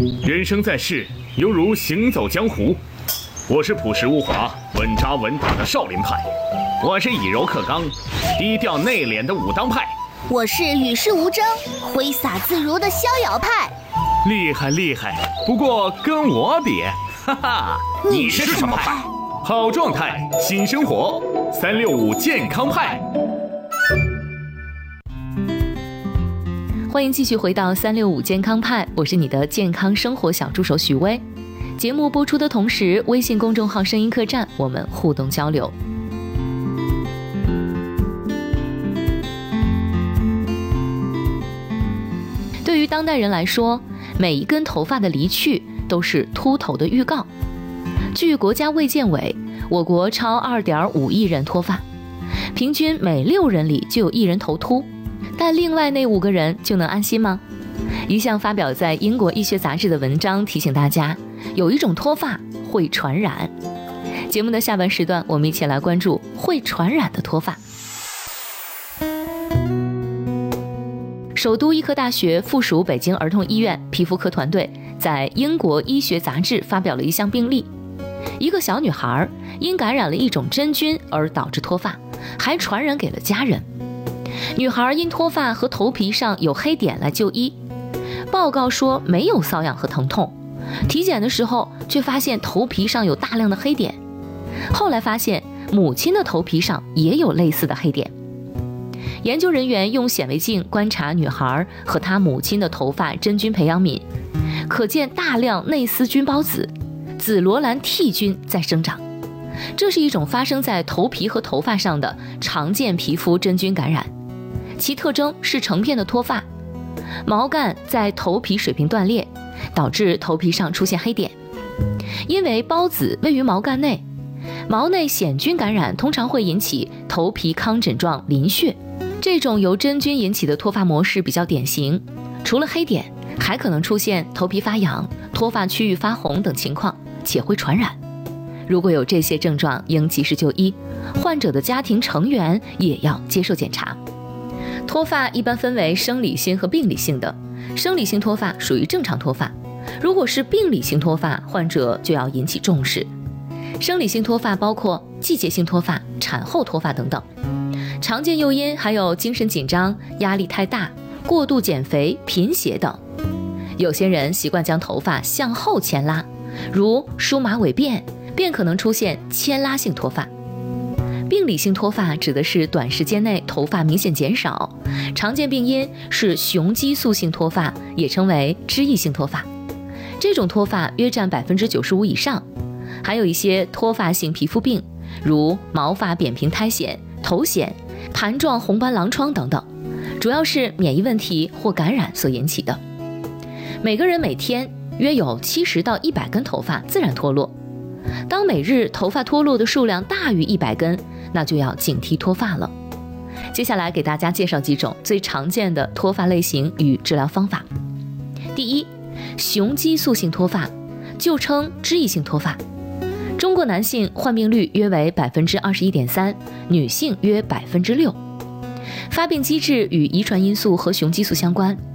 人生在世，犹如行走江湖。我是朴实无华、稳扎稳打的少林派，我是以柔克刚、低调内敛的武当派， 我是与世无争、挥洒自如的逍遥派。 厉害厉害，不过跟我比，哈哈， 你是什么派？ 好状态，新生活，365健康派。 欢迎继续回到365健康派，我是你的健康生活小助手许薇。节目播出的同时，微信公众号声音客栈我们互动交流。对于当代人来说，每一根头发的离去都是秃头的预告。据国家卫健委，我国超2.5亿人脱发，平均每6人里就有1人头秃，但另外那5个人就能安心吗？一项发表在英国医学杂志的文章提醒大家，有一种脱发会传染。节目的下半时段，我们一起来关注会传染的脱发。首都医科大学附属北京儿童医院皮肤科团队在英国医学杂志发表了一项病例，一个小女孩因感染了一种真菌而导致脱发，还传染给了家人。女孩因脱发和头皮上有黑点来就医，报告说没有瘙痒和疼痛，体检的时候却发现头皮上有大量的黑点。后来发现母亲的头皮上也有类似的黑点。研究人员用显微镜观察女孩和她母亲的头发真菌培养皿，可见大量内丝菌孢子、紫罗兰替菌在生长。这是一种发生在头皮和头发上的常见皮肤真菌感染，其特征是成片的脱发，毛干在头皮水平断裂，导致头皮上出现黑点。因为孢子位于毛干内，毛内癣菌感染通常会引起头皮糠疹状鳞屑，这种由真菌引起的脱发模式比较典型。除了黑点，还可能出现头皮发痒、脱发区域发红等情况，且会传染。如果有这些症状，应及时就医，患者的家庭成员也要接受检查。脱发一般分为生理性和病理性的，生理性脱发属于正常脱发，如果是病理性脱发，患者就要引起重视。生理性脱发包括季节性脱发、产后脱发等等。常见诱因还有精神紧张、压力太大、过度减肥、贫血等。有些人习惯将头发向后牵拉，如梳马尾辫，便可能出现牵拉性脱发。病理性脱发指的是短时间内头发明显减少，常见病因是雄激素性脱发，也称为脂溢性脱发。这种脱发约占95%以上。还有一些脱发性皮肤病，如毛发扁平苔藓、头癣、盘状红斑狼疮等等，主要是免疫问题或感染所引起的。每个人每天约有70到100根头发自然脱落，当每日头发脱落的数量大于100根，那就要警惕脱发了。接下来给大家介绍几种最常见的脱发类型与治疗方法。第一，雄激素性脱发，旧称脂溢性脱发。中国男性患病率约为21.3%，女性约6%。发病机制与遗传因素和雄激素相关，